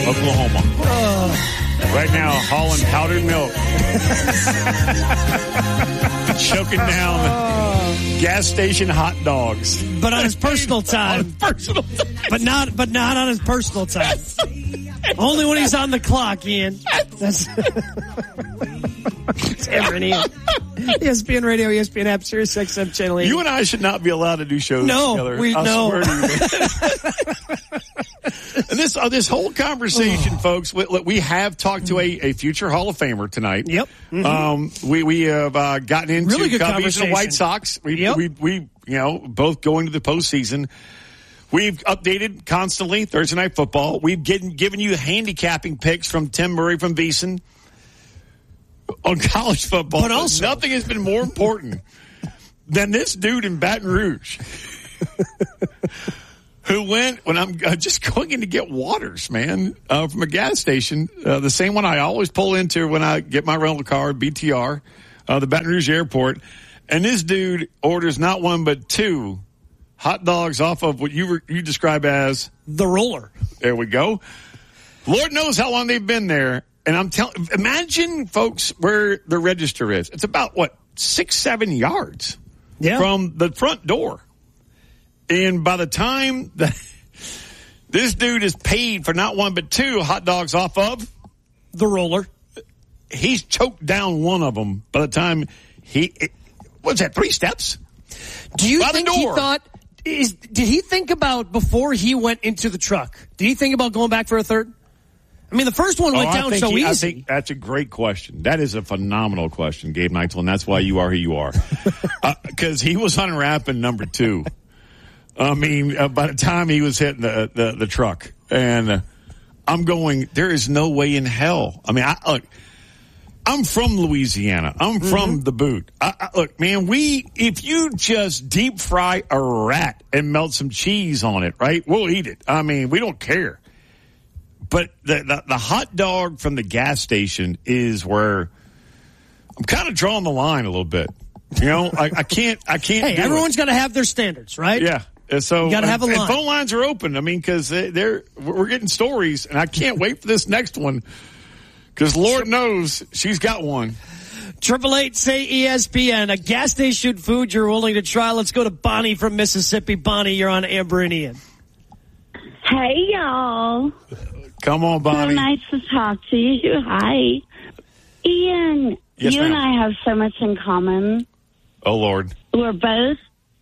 Oklahoma. Right now, hauling powdered milk. Choking down gas station hot dogs. But on his personal time. But not on his personal time. Only when he's on the clock, Ian. That's ESPN Radio, ESPN app, Sirius XM Channel 8. You and I should not be allowed to do shows together. No. Swear to you. And this whole conversation, folks, we have talked to a future Hall of Famer tonight. Yep. Mm-hmm. We have gotten into really good Cubbies and White Sox. We both going to the postseason. We've updated constantly Thursday Night Football. We've given you handicapping picks from Tim Murray from VEASAN on college football. But also, nothing has been more important than this dude in Baton Rouge who went when I'm just going in to get waters, man, from a gas station, the same one I always pull into when I get my rental car, BTR, the Baton Rouge airport. And this dude orders not one but two hot dogs off of what you describe as the roller. There we go. Lord knows how long they've been there. And I'm telling, imagine, folks, where the register is. It's about, 6-7 yards from the front door. And by the time this dude is paid for not one but two hot dogs off of the roller, he's choked down one of them by the time what's that, 3 steps? Do you think he thought, did he think about before he went into the truck? Did he think about going back for a third? I mean, the first one went down so easy. I think that's a great question. That is a phenomenal question, Gabe Neitzel, and that's why you are who you are. Because he was unwrapping number 2. I mean, by the time he was hitting the truck, and I'm going, there is no way in hell. I mean, I'm from Louisiana. I'm from the boot. Look, man, if you just deep fry a rat and melt some cheese on it, right, we'll eat it. I mean, we don't care. But the hot dog from the gas station is where I'm kind of drawing the line a little bit. You know, I can't. Hey, everyone's got to have their standards, right? Yeah. So you got to have a line. And phone lines are open. I mean, because we're getting stories, and I can't wait for this next one because Lord knows she's got one. 888 say ESPN, a gas station food you're willing to try. Let's go to Bonnie from Mississippi. Bonnie, you're on Amber and Ian. Hey, y'all. Come on, Bonnie. So nice to talk to you. Hi. Ian, yes, you ma'am. and I have so much in common. Oh, Lord. We're both,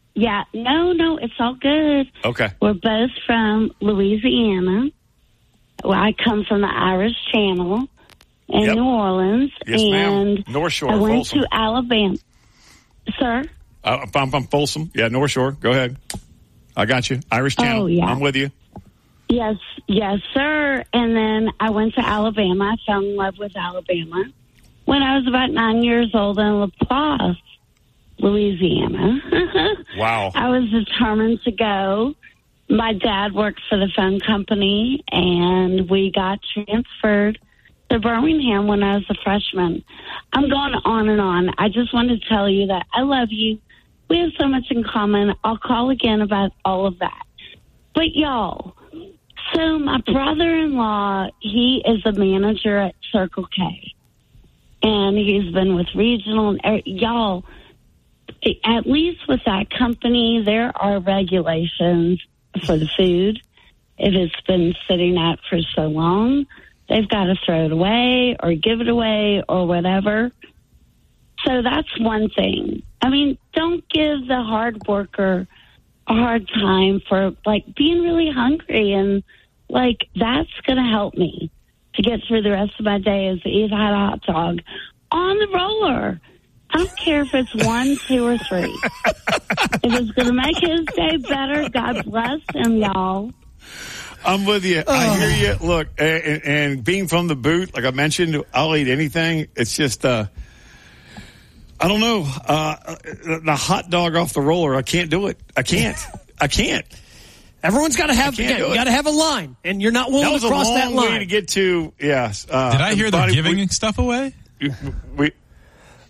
no, it's all good. Okay. We're both from Louisiana. Well, I come from the Irish Channel in New Orleans. Yes, and ma'am. North Shore, I went Folsom. to Alabama. Sir? I'm Folsom. Yeah, North Shore. Go ahead. I got you. Irish Channel. Oh, yeah. I'm with you. Yes, sir. And then I went to Alabama. I fell in love with Alabama when I was about 9 years old in La Plaza, Louisiana. Wow. I was determined to go. My dad worked for the phone company, and we got transferred to Birmingham when I was a freshman. I'm going on and on. I just wanted to tell you that I love you. We have so much in common. I'll call again about all of that. But, y'all, so my brother-in-law, he is a manager at Circle K. And he's been with Regional. Y'all, at least with that company, there are regulations for the food. If it's been sitting out for so long, they've got to throw it away or give it away or whatever. So that's one thing. I mean, don't give the hard worker a hard time for, being really hungry. And, that's going to help me to get through the rest of my day is to eat a hot dog on the roller. I don't care if it's 1, 2, or 3. If it's going to make his day better, God bless him, y'all. I'm with you. I hear you. Look, and being from the boot, like I mentioned, I'll eat anything. It's just, I don't know. The hot dog off the roller, I can't do it. I can't. Everyone's got to have, you got to have a line, and you're not willing to cross that line. That was a long way to get to, yes. Did I hear they're giving stuff away?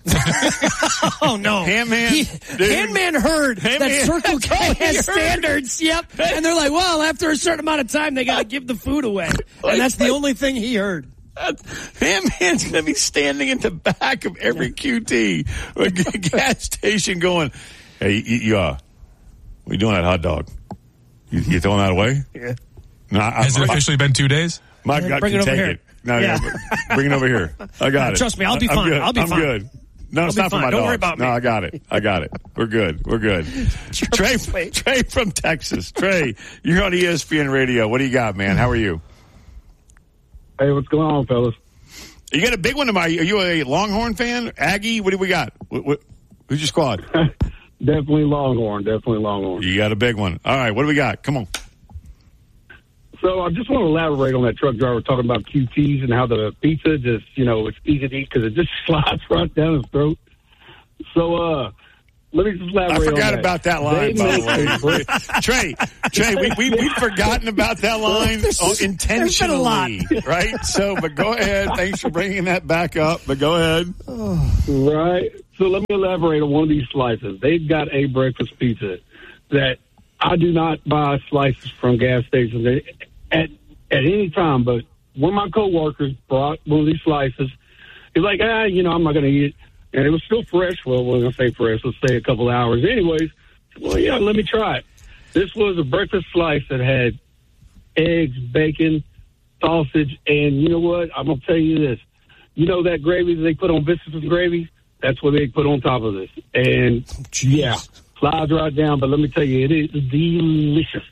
Oh, no. Handman heard that Circle K has standards. Yep. And they're like, well, after a certain amount of time, they got to give the food away. And that's the only thing he heard. Handman's going to be standing in the back of every QT or gas station going, hey, what are you doing that hot dog? You throwing that away? Yeah. No, has it officially been 2 days? My gut can take it. No, bring it over here. I got it. Trust me, I'll be fine. I'm good. No, it's not for my dog. Don't worry about me. No, I got it. We're good. Trey from Texas. Trey, you're on ESPN Radio. What do you got, man? How are you? Hey, what's going on, fellas? You got a big one. Are you a Longhorn fan? Aggie? What do we got? Who's your squad? Definitely Longhorn. You got a big one. All right, what do we got? Come on. So I just want to elaborate on that truck driver talking about QTs and how the pizza just, it's easy to eat because it just slides right down his throat. So let me just elaborate on that. I forgot about that line, by the way. Trey, we've forgotten about that line intentionally, right? So, but go ahead. Thanks for bringing that back up, but go ahead. Right. So let me elaborate on one of these slices. They've got a breakfast pizza that I do not buy slices from gas stations at any time, but one of my coworkers brought one of these slices. He's like, I'm not going to eat it. And it was still fresh. Well, when I say fresh, let's say a couple of hours. Anyways, well, yeah, let me try it. This was a breakfast slice that had eggs, bacon, sausage, and you know what? I'm going to tell you this. You know that gravy that they put on biscuits with gravy? That's what they put on top of this. And, yeah, slides right down. But let me tell you, it is delicious.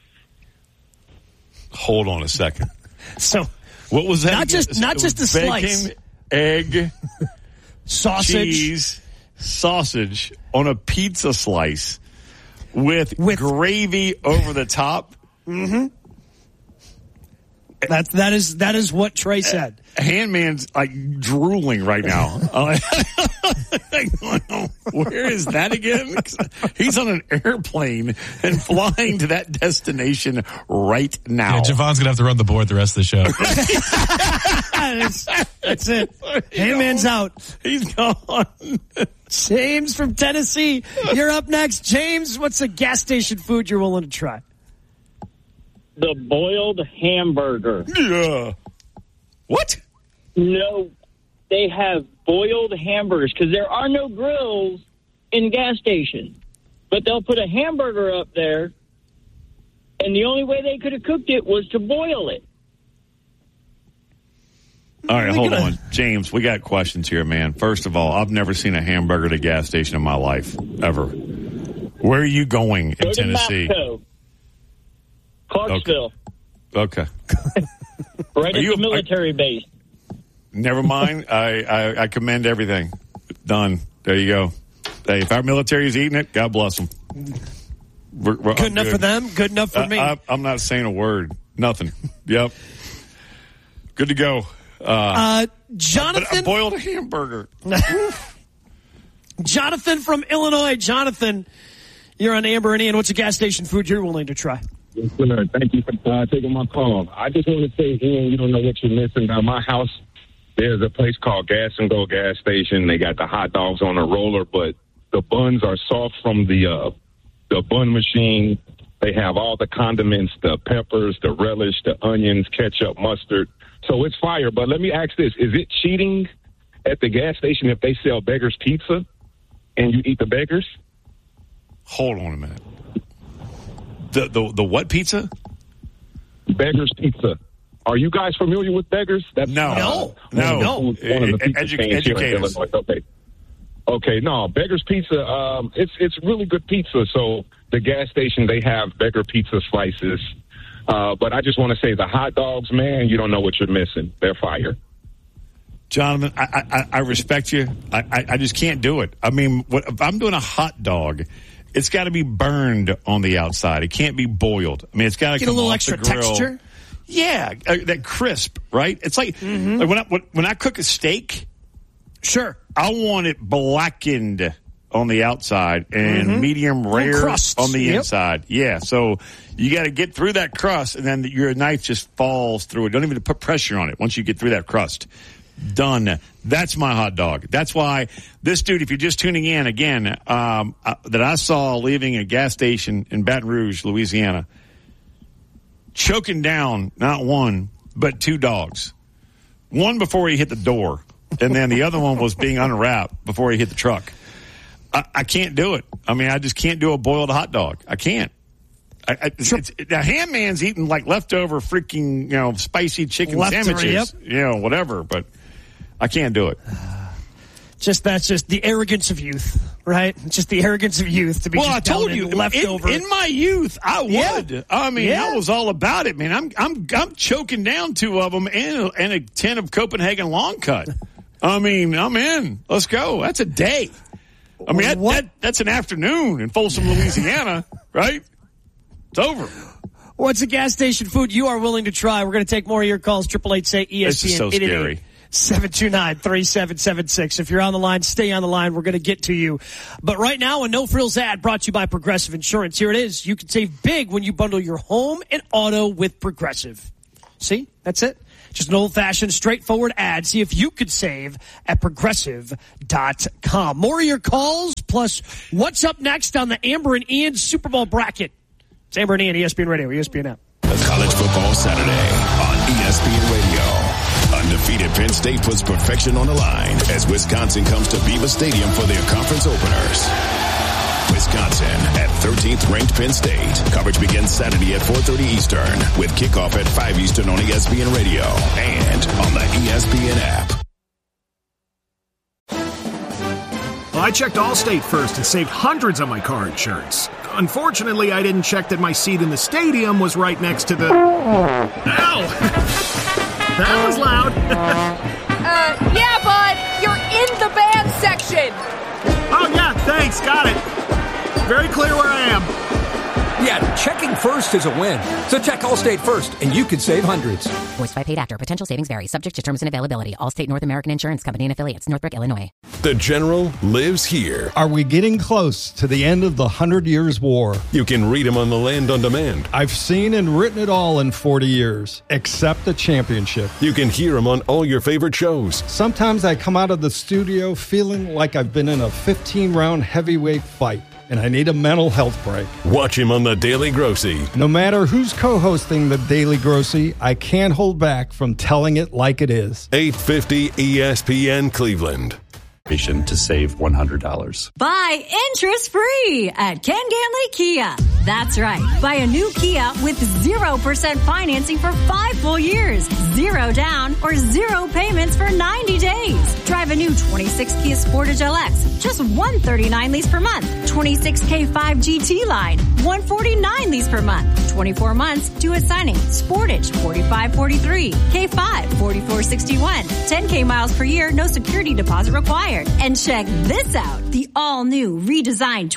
Hold on a second. So, what was that? Not just a slice. Bacon, egg, sausage, cheese, sausage on a pizza slice with gravy over the top. Mm-hmm. That is what Trey said. Handman's like drooling right now. Where is that again? He's on an airplane and flying to that destination right now. Yeah, Javon's gonna have to run the board the rest of the show. That's it. Handman's out. He's gone. James from Tennessee, you're up next. James, what's a gas station food you're willing to try? The boiled hamburger. Yeah. What? No, they have boiled hamburgers because there are no grills in gas stations. But they'll put a hamburger up there, and the only way they could have cooked it was to boil it. All right, hold on. James, we got questions here, man. First of all, I've never seen a hamburger at a gas station in my life, ever. Where are you going in Tennessee? Mapco. Clarksville. Okay. Right at the military base. Never mind. I commend everything. Done. There you go. Hey, if our military is eating it, God bless them. Good enough for them. Good enough for me. I'm not saying a word. Nothing. Yep. Good to go. Jonathan. But I boiled a hamburger. Jonathan from Illinois. Jonathan, you're on Amber and Ian. What's a gas station food you're willing to try? Yes, sir. Thank you for taking my call. I just want to say, Ian, you don't know what you're missing. By my house, there's a place called Gas and Go gas station. They got the hot dogs on a roller, but the buns are soft from the bun machine. They have all the condiments, the peppers, the relish, the onions, ketchup, mustard. So it's fire. But let me ask this. Is it cheating at the gas station if they sell Beggar's Pizza and you eat the Beggar's? Hold on a minute. The what pizza? Beggar's Pizza. Are you guys familiar with Beggar's? That's no. One of the pizza chains here in Illinois. Okay, no, Beggar's Pizza. It's really good pizza. So the gas station, they have Beggar pizza slices. But I just want to say the hot dogs, man, you don't know what you're missing. They're fire. Jonathan, I respect you. I just can't do it. I mean, if I'm doing a hot dog, it's got to be burned on the outside. It can't be boiled. I mean, it's got to get a little extra texture. Yeah, that crisp, right? It's like, like when I cook a steak. Sure, I want it blackened on the outside and medium rare on the inside. Yeah, so you got to get through that crust, and then your knife just falls through it. Don't even put pressure on it once you get through that crust. Done. That's my hot dog. That's why this dude, if you're just tuning in, again, that I saw leaving a gas station in Baton Rouge, Louisiana, choking down not one, but 2 dogs. One before he hit the door, and then the other one was being unwrapped before he hit the truck. I can't do it. I mean, I just can't do a boiled hot dog. I can't. The ham man's eating like leftover freaking, spicy chicken sandwiches, whatever, but I can't do it. That's just the arrogance of youth, right? It's just the arrogance of youth to be. Well, I told you, leftover. In my youth, I would. Yeah. I mean, I was all about it, man. I'm choking down 2 of them and a tin of Copenhagen long cut. I mean, I'm in. Let's go. That's a day. I mean, that's an afternoon in Folsom, Louisiana, right? It's over. What's a gas station food you are willing to try? We're going to take more of your calls. 888-SAY-ESPN. This is so scary. 729-3776. If you're on the line, stay on the line. We're going to get to you. But right now, a no-frills ad brought to you by Progressive Insurance. Here it is. You can save big when you bundle your home and auto with Progressive. See? That's it. Just an old-fashioned, straightforward ad. See if you could save at Progressive.com. More of your calls, plus what's up next on the Amber and Ian Super Bowl bracket. It's Amber and Ian, ESPN Radio, ESPN app. College Football Saturday on ESPN Radio. Undefeated Penn State puts perfection on the line as Wisconsin comes to Beaver Stadium for their conference openers. Wisconsin at 13th ranked Penn State. Coverage begins Saturday at 4:30 Eastern with kickoff at 5 Eastern on ESPN Radio and on the ESPN app. Well, I checked Allstate first and saved hundreds on my car insurance. Unfortunately, I didn't check that my seat in the stadium was right next to the... Ow! That was loud. Yeah, bud. You're in the band section. Oh, yeah, thanks. Got it. Very clear where I am. Yeah, checking first is a win. So check Allstate first, and you could save hundreds. Voiced by paid actor. Potential savings vary. Subject to terms and availability. Allstate North American Insurance Company and Affiliates. Northbrook, Illinois. The General lives here. Are we getting close to the end of the 100 Years' War? You can read him on the Land on Demand. I've seen and written it all in 40 years, except the championship. You can hear him on all your favorite shows. Sometimes I come out of the studio feeling like I've been in a 15-round heavyweight fight, and I need a mental health break. Watch him on The Daily Grossy. No matter who's co-hosting The Daily Grossy, I can't hold back from telling it like it is. 850 ESPN Cleveland. To save $100. Buy interest-free at Ken Ganley Kia. That's right. Buy a new Kia with 0% financing for 5 full years, 0 down, or 0 payments for 90 days. Drive a new 26 Kia Sportage LX, just $139 lease per month. 26 K5 GT line, $149 lease per month. 24 months, due at signing. Sportage, $45.43. K5, $44.61. 10K miles per year, no security deposit required. And check this out. The all-new, redesigned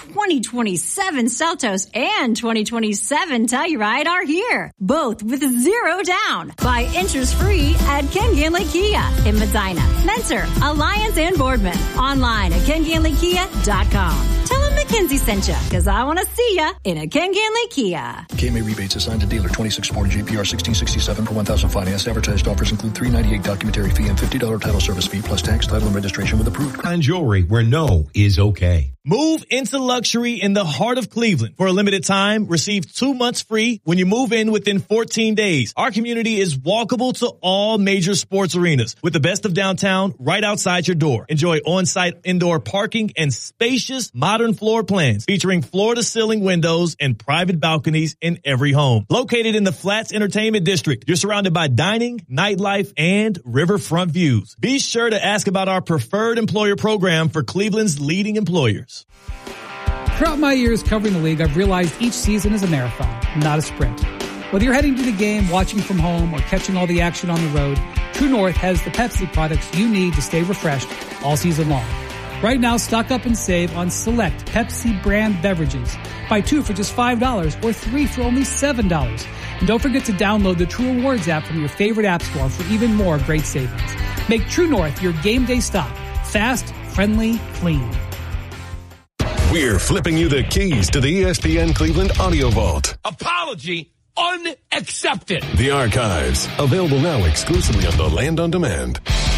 2027 Seltos and 2027 Telluride are here. Both with 0 down. Buy interest-free at Ken Ganley Kia in Medina, Spencer, Alliance, and Boardman. Online at KenGanleyKia.com. Tell them McKenzie sent you, because I want to see ya in a Ken Ganley Kia. KMA rebates assigned to dealer. 26 Sportage APR 1667 per 1,000 financed. Advertised offers include $398 documentary fee and $50 title service fee plus tax, title, and registration with approved. And jewelry where no is okay. Move into luxury in the heart of Cleveland. For a limited time, receive 2 months free when you move in within 14 days. Our community is walkable to all major sports arenas with the best of downtown right outside your door. Enjoy on-site indoor parking and spacious modern floor plans featuring floor-to-ceiling windows and private balconies in every home. Located in the Flats Entertainment District, you're surrounded by dining, nightlife, and riverfront views. Be sure to ask about our preferred employer program for Cleveland's leading employers. Throughout my years covering the league, I've realized each season is a marathon, not a sprint. Whether you're heading to the game, watching from home, or catching all the action on the road, True North has the Pepsi products you need to stay refreshed all season long. Right now, stock up and save on select Pepsi brand beverages. Buy 2 for just $5 or 3 for only $7. And don't forget to download the True Rewards app from your favorite app store for even more great savings. Make True North your game day stop. Fast, friendly, clean. We're flipping you the keys to the ESPN Cleveland Audio Vault. Apology unaccepted. The archives, available now exclusively on the Land on Demand.